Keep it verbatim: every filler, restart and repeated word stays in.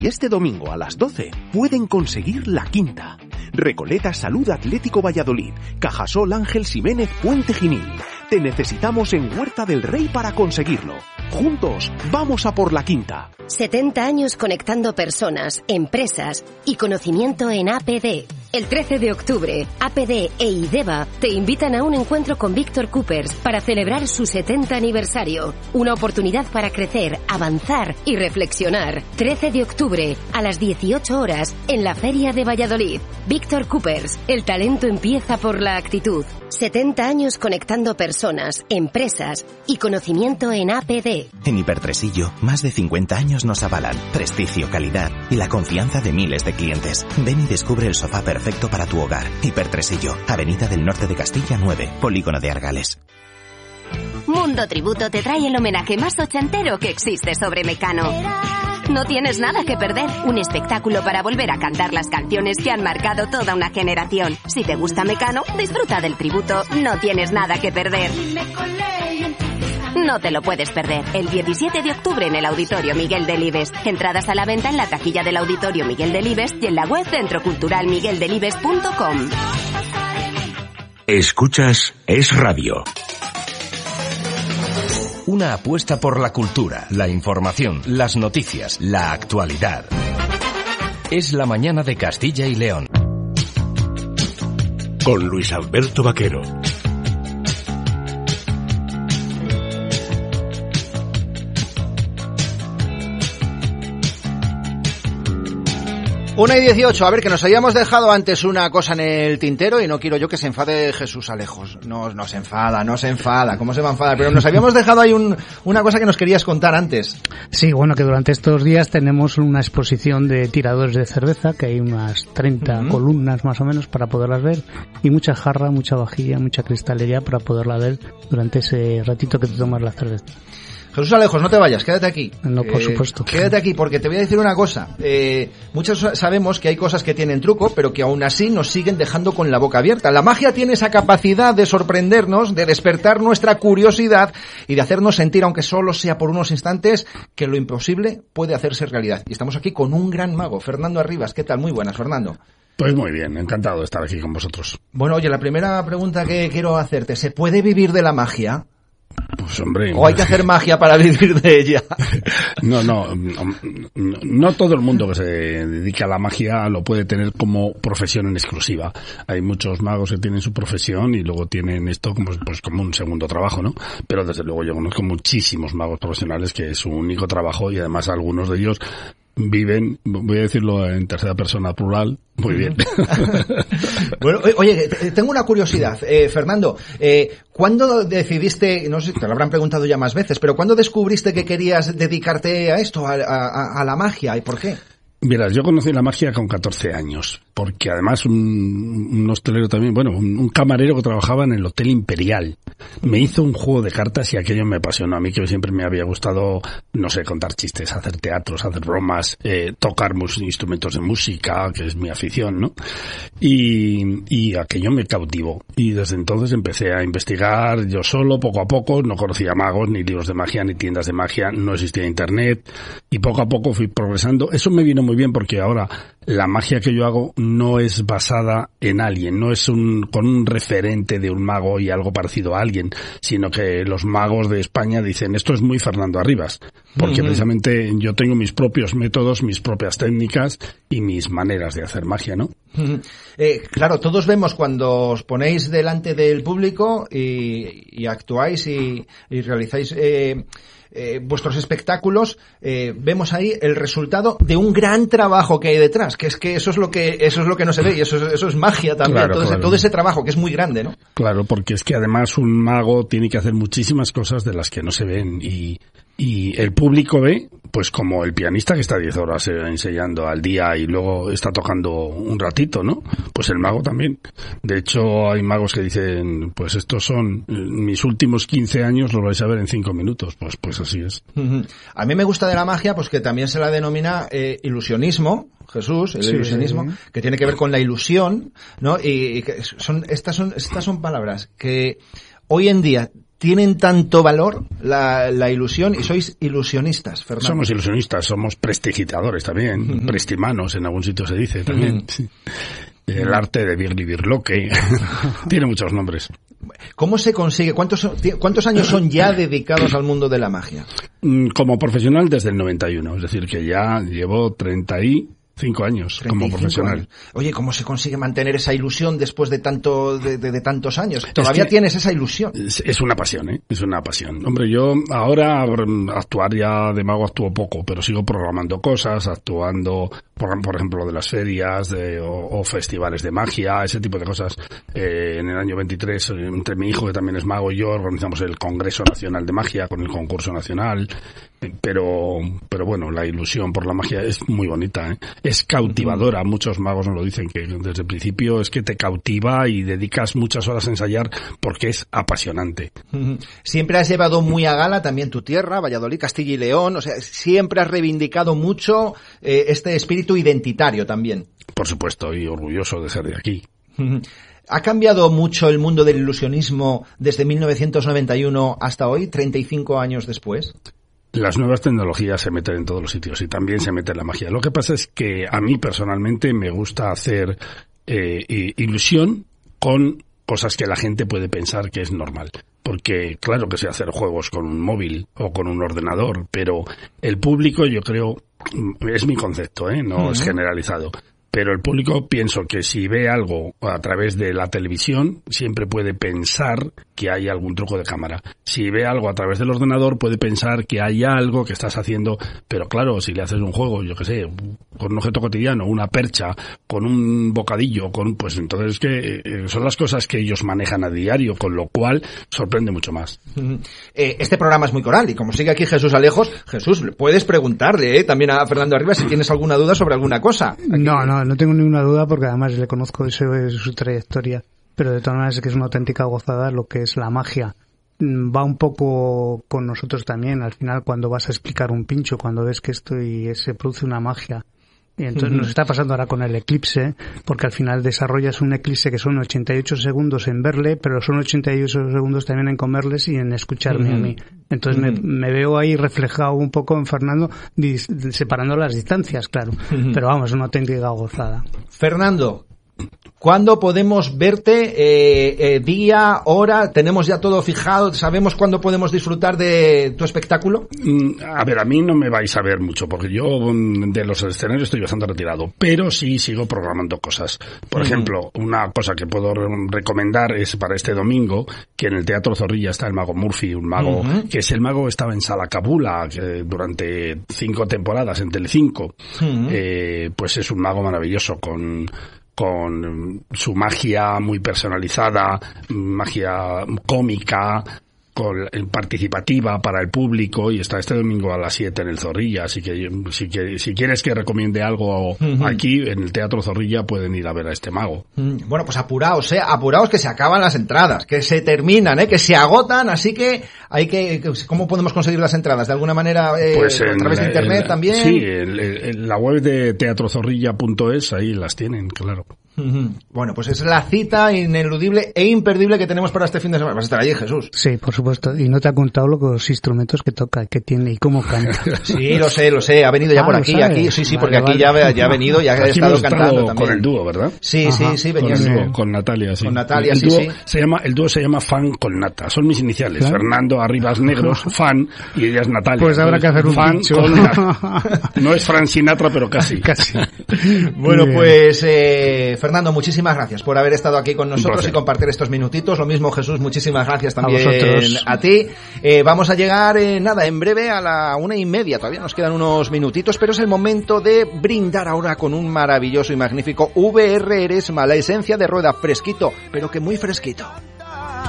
Y este domingo a las doce pueden conseguir la quinta. Recoleta Salud Atlético Valladolid, Cajasol Ángel Ximénez Puente Genil. Te necesitamos en Huerta del Rey para conseguirlo. Juntos, vamos a por la quinta. setenta años conectando personas, empresas y conocimiento en A P D. El trece de octubre, A P D e IDEVA te invitan a un encuentro con Víctor Coopers para celebrar su setenta aniversario. Una oportunidad para crecer, avanzar y reflexionar. trece de octubre, a las dieciocho horas, en la Feria de Valladolid. Víctor Coopers, el talento empieza por la actitud. setenta años conectando personas, empresas y conocimiento en A P D. En Hipertresillo, más de cincuenta años nos avalan prestigio, calidad y la confianza de miles de clientes. Ven y descubre el sofá perfecto para tu hogar. Hipertresillo, Avenida del Norte de Castilla nueve, Polígono de Argales. Mundo Tributo te trae el homenaje más ochentero que existe sobre Mecano. No tienes nada que perder. Un espectáculo para volver a cantar las canciones que han marcado toda una generación. Si te gusta Mecano, disfruta del tributo. No tienes nada que perder. No te lo puedes perder. El diecisiete de octubre en el Auditorio Miguel Delibes. Entradas a la venta en la taquilla del Auditorio Miguel Delibes y en la web centro cultural miguel delibes punto com. Escuchas Es Radio. Una apuesta por la cultura, la información, las noticias, la actualidad. Es la mañana de Castilla y León. Con Luis Alberto Vaquero. Una y dieciocho, a ver, que nos habíamos dejado antes una cosa en el tintero y no quiero yo que se enfade Jesús Alejos. No, no se enfada, no se enfada, ¿cómo se va a enfadar? Pero nos habíamos dejado ahí un, una cosa que nos querías contar antes. Sí, bueno, que durante estos días tenemos una exposición de tiradores de cerveza, que hay unas treinta uh-huh. columnas más o menos para poderlas ver, y mucha jarra, mucha vajilla, mucha cristalería para poderla ver durante ese ratito que te tomas la cerveza. Jesús Alejos, no te vayas, quédate aquí. No, por eh, supuesto. Quédate aquí, porque te voy a decir una cosa. Eh, muchos sabemos que hay cosas que tienen truco, pero que aún así nos siguen dejando con la boca abierta. La magia tiene esa capacidad de sorprendernos, de despertar nuestra curiosidad y de hacernos sentir, aunque solo sea por unos instantes, que lo imposible puede hacerse realidad. Y estamos aquí con un gran mago, Fernando Arribas. ¿Qué tal? Muy buenas, Fernando. Pues muy bien, encantado de estar aquí con vosotros. Bueno, oye, la primera pregunta que quiero hacerte, ¿se puede vivir de la magia? Pues hombre... ¿O hay que hacer magia para vivir de ella? No, no, no, no todo el mundo que se dedica a la magia lo puede tener como profesión en exclusiva. Hay muchos magos que tienen su profesión y luego tienen esto como, pues, como un segundo trabajo, ¿no? Pero desde luego yo conozco muchísimos magos profesionales que es su único trabajo y además algunos de ellos viven, voy a decirlo en tercera persona plural, muy bien. Bueno, oye, tengo una curiosidad, eh, Fernando, eh, ¿cuándo decidiste, no sé, te lo habrán preguntado ya más veces, pero ¿cuándo descubriste que querías dedicarte a esto, a, a, a la magia, y por qué? Verás, yo conocí la magia con catorce años, porque además un, un hostelero también, bueno, un, un camarero que trabajaba en el Hotel Imperial, me hizo un juego de cartas y aquello me apasionó. A mí que siempre me había gustado, no sé, contar chistes, hacer teatros, hacer bromas, eh, tocar mus, instrumentos de música, que es mi afición, ¿no? Y, y aquello me cautivó. Y desde entonces empecé a investigar yo solo, poco a poco, no conocía magos, ni libros de magia, ni tiendas de magia, no existía internet, y poco a poco fui progresando. Eso me vino muy bien porque ahora la magia que yo hago no es basada en alguien, no es un con un referente de un mago y algo parecido a alguien, sino que los magos de España dicen esto es muy Fernando Arribas, porque uh-huh. precisamente yo tengo mis propios métodos, mis propias técnicas y mis maneras de hacer magia, ¿no? Uh-huh. Eh, claro, todos vemos cuando os ponéis delante del público y, y actuáis y, y realizáis eh, Eh, vuestros espectáculos, eh, vemos ahí el resultado de un gran trabajo que hay detrás, que es que eso es lo que eso es lo que no se ve y eso es, eso es magia también, claro, todo, claro. Ese, todo ese trabajo que es muy grande, ¿no? Claro, porque es que además un mago tiene que hacer muchísimas cosas de las que no se ven y y el público ve, pues como el pianista que está diez horas ensayando al día y luego está tocando un ratito, ¿no? Pues el mago también. De hecho, hay magos que dicen, pues estos son mis últimos quince años, los vais a ver en cinco minutos. Pues pues así es. Uh-huh. A mí me gusta de la magia, pues que también se la denomina eh, ilusionismo, Jesús, el sí, ilusionismo, sí. que tiene que ver con la ilusión, ¿no? Y, y que son estas son estas son palabras que hoy en día ¿Tienen tanto valor la, la ilusión? Y sois ilusionistas, Fernando. Somos ilusionistas, somos prestidigitadores también, uh-huh. prestimanos en algún sitio se dice también. Uh-huh. Sí. El arte de Birli Birloque tiene muchos nombres. ¿Cómo se consigue? ¿Cuántos, ¿Cuántos años son ya dedicados al mundo de la magia? Como profesional desde el noventa y uno, es decir, que ya llevo treinta y cinco años como profesional. Años. Oye, ¿cómo se consigue mantener esa ilusión después de tanto de, de, de tantos años? ¿Todavía es tienes esa ilusión? Es, es una pasión, ¿eh? Es una pasión. Hombre, yo ahora actuar ya de mago actúo poco, pero sigo programando cosas, actuando, por, por ejemplo, de las ferias de, o, o festivales de magia, ese tipo de cosas. Eh, en el año veintitrés, entre mi hijo, que también es mago, y yo organizamos el Congreso Nacional de Magia con el concurso nacional. Pero, pero bueno, la ilusión por la magia es muy bonita, ¿eh? Es cautivadora. Muchos magos nos lo dicen, que desde el principio es que te cautiva y dedicas muchas horas a ensayar porque es apasionante. Siempre has llevado muy a gala también tu tierra, Valladolid, Castilla y León. O sea, siempre has reivindicado mucho eh, este espíritu identitario también. Por supuesto, y orgulloso de ser de aquí. ¿Ha cambiado mucho el mundo del ilusionismo desde mil novecientos noventa y uno hasta hoy, treinta y cinco años después? Las nuevas tecnologías se meten en todos los sitios y también se mete en la magia. Lo que pasa es que a mí personalmente me gusta hacer eh, ilusión con cosas que la gente puede pensar que es normal. Porque claro que sé hacer juegos con un móvil o con un ordenador, pero el público, yo creo, es mi concepto, ¿eh? No uh-huh. es generalizado. Pero el público, pienso que si ve algo a través de la televisión, siempre puede pensar que hay algún truco de cámara. Si ve algo a través del ordenador, puede pensar que hay algo que estás haciendo. Pero claro, si le haces un juego, yo qué sé, con un objeto cotidiano, una percha, con un bocadillo, con pues entonces que eh, son las cosas que ellos manejan a diario, con lo cual sorprende mucho más. Eh, este programa es muy coral y como sigue aquí Jesús Alejos, Jesús, puedes preguntarle eh, también a Fernando Arribas si tienes alguna duda sobre alguna cosa. Aquí. No, no. No tengo ninguna duda porque además le conozco eso de su trayectoria, pero de todas maneras es que es una auténtica gozada lo que es la magia. Va un poco con nosotros también, al final cuando vas a explicar un pincho, cuando ves que esto y se produce una magia. Y entonces uh-huh. nos está pasando ahora con el eclipse, porque al final desarrollas un eclipse que son ochenta y ocho segundos en verle, pero son ochenta y ocho segundos también en comerles y en escucharme uh-huh. a mí. Entonces uh-huh. me, me veo ahí reflejado un poco en Fernando, dis, separando las distancias, claro. Uh-huh. Pero vamos, una auténtica gozada. Fernando, ¿cuándo podemos verte? Eh, eh, día, hora, ¿tenemos ya todo fijado? ¿Sabemos cuándo podemos disfrutar de tu espectáculo? A ver, a mí no me vais a ver mucho, porque yo de los escenarios estoy bastante retirado, pero sí sigo programando cosas. Por uh-huh. ejemplo, una cosa que puedo recomendar es para este domingo, que en el Teatro Zorrilla está el mago Murphy, un mago uh-huh. que es el mago que estaba en Sala Cabula que durante cinco temporadas en Telecinco. Uh-huh. Eh, pues es un mago maravilloso con... con su magia muy personalizada, magia cómica, con, participativa para el público, y está este domingo a las siete en el Zorrilla, así que si, que, si quieres que recomiende algo uh-huh. aquí, en el Teatro Zorrilla pueden ir a ver a este mago. Uh-huh. Bueno, pues apuraos, eh, apuraos que se acaban las entradas, que se terminan, eh, que se agotan, así que hay que, ¿cómo podemos conseguir las entradas? ¿De alguna manera eh, pues en, a través de internet en, también? Sí, en, en la web de teatro zorrilla punto es, ahí las tienen, claro. Uh-huh. Bueno, pues es la cita ineludible e imperdible que tenemos para este fin de semana. Vas a estar allí, Jesús. Sí, por supuesto. Y no te ha contado los instrumentos que toca, que tiene y cómo canta. Sí, lo sé, lo sé. Ha venido ya ah, por aquí, aquí. Sí, sí, vale, porque aquí vale. ya, ya ha venido, ya ha estado cantando también. Con el dúo, ¿verdad? Sí, Ajá. sí, sí. Venía con, el dúo, con Natalia, sí. Con Natalia, el sí, dúo sí. Se llama, el dúo se llama Fan con Nata. Son mis iniciales. ¿Claro? Fernando Arribas Negros, Fan, y ella es Natalia. Pues habrá que hacer un Fan pincho. Con Nata. No es Frank Sinatra, pero casi. Casi. Bueno, pues, eh, Fernando, muchísimas gracias por haber estado aquí con nosotros y compartir estos minutitos. Lo mismo, Jesús, muchísimas gracias también a, a ti. Eh, vamos a llegar, eh, nada, en breve a la una y media. Todavía nos quedan unos minutitos, pero es el momento de brindar ahora con un maravilloso y magnífico V R Eresma, la esencia de rueda, fresquito, pero que muy fresquito.